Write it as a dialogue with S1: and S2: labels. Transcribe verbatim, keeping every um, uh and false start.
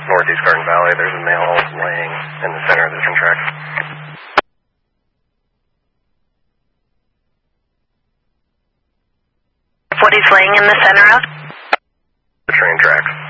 S1: Northeast Garden Valley. There's a male laying in the center of the train tracks.
S2: What he's laying in the center of?
S1: The train tracks.